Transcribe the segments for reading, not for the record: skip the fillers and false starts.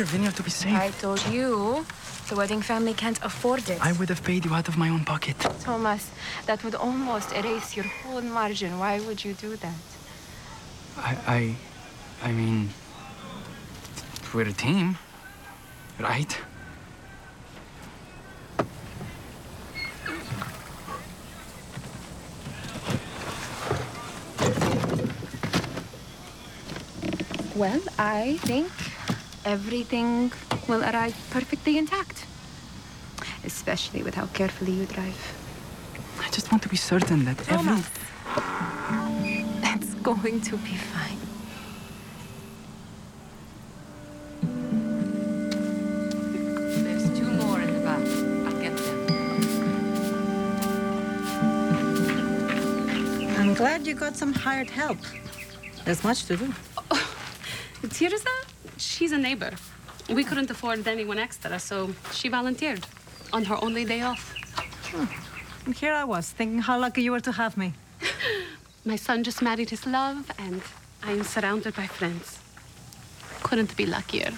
here, Vinny, to be safe. I told you, the wedding family can't afford it. I would have paid you out of my own pocket. Thomas, that would almost erase your whole margin. Why would you do that? I mean, we're a team, right? Well, I think everything will arrive perfectly intact. Especially with how carefully you drive. I just want to be certain that Thomas, it's going to be fine. There's 2 more in the back. I'll get them. I'm glad you got some hired help. There's much to do. Tirza, she's a neighbor. We couldn't afford anyone extra, so she volunteered on her only day off. And here I was, thinking how lucky you were to have me. My son just married his love, and I'm surrounded by friends. Couldn't be luckier.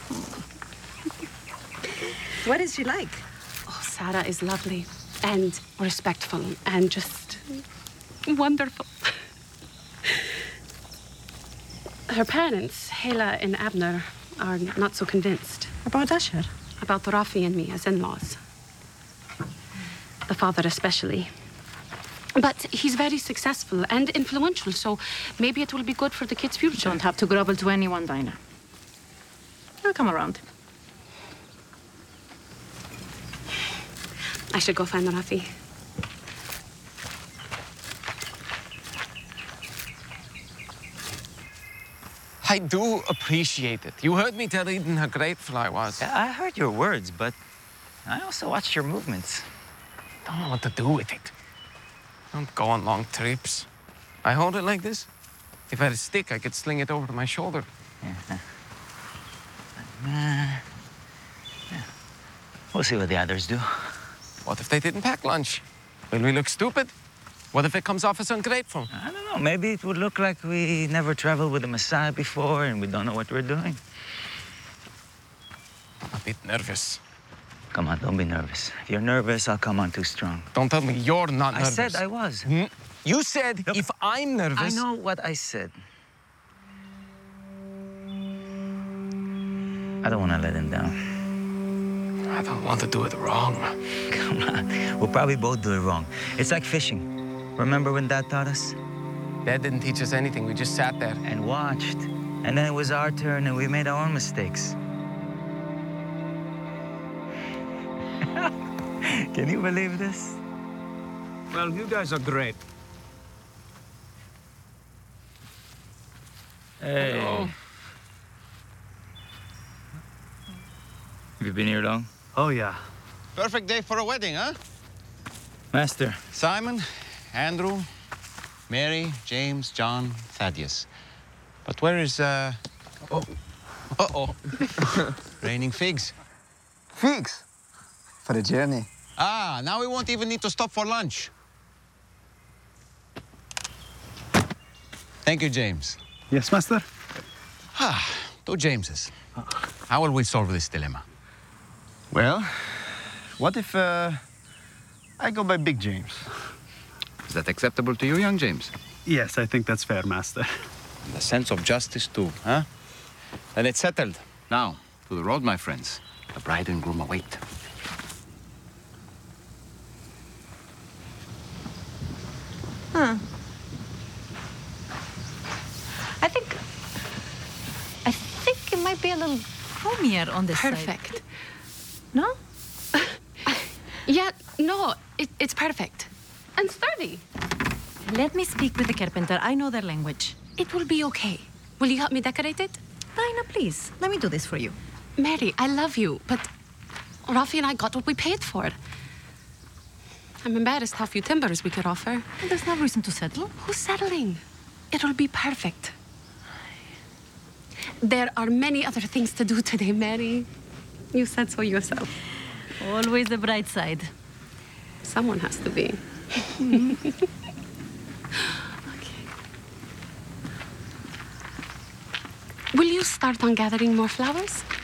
What is she like? Oh, Sarah is lovely and respectful and just wonderful. Her parents, Hela and Abner, are not so convinced. About Asher? About Rafi and me as in-laws. The father especially. But he's very successful and influential, so maybe it will be good for the kids' future. Don't have to grovel to anyone, Dinah. I'll come around. I should go find Rafi. I do appreciate it. You heard me tell Eden how grateful I was. I heard your words, but I also watched your movements. Don't know what to do with it. Don't go on long trips. I hold it like this. If I had a stick, I could sling it over to my shoulder. Yeah. We'll see what the others do. What if they didn't pack lunch? Will we look stupid? What if it comes off as ungrateful? I don't know. Maybe it would look like we never traveled with the Messiah before and we don't know what we're doing. I'm a bit nervous. Come on, don't be nervous. If you're nervous, I'll come on too strong. Don't tell me you're not nervous. I said I was. You said if I'm nervous... I know what I said. I don't want to let him down. I don't want to do it wrong. Come on. We'll probably both do it wrong. It's like fishing. Remember when Dad taught us? Dad didn't teach us anything. We just sat there. And watched. And then it was our turn and we made our own mistakes. Can you believe this? Well, you guys are great. Hey. Hello. Have you been here long? Oh, yeah. Perfect day for a wedding, huh? Master. Simon, Andrew, Mary, James, John, Thaddeus. But where is, Uh-oh. Raining figs. Figs? For the journey. Ah, now we won't even need to stop for lunch. Thank you, James. Yes, master? Two Jameses. How will we solve this dilemma? Well, what if I go by Big James? Is that acceptable to you, young James? Yes, I think that's fair, master. And the sense of justice, too, huh? Then it's settled. Now, to the road, my friends. The bride and groom await. I think it might be a little roomier on this side. Perfect. No? Yeah, no, it's perfect. And sturdy. Let me speak with the carpenter. I know their language. It will be okay. Will you help me decorate it? Dinah, please. Let me do this for you. Mary, I love you, but Rafi and I got what we paid for. I'm embarrassed how few timbers we could offer. Well, there's no reason to settle. Who's settling? It'll be perfect. There are many other things to do today, Mary. You said so yourself. Always the bright side. Someone has to be. Okay. Will you start on gathering more flowers?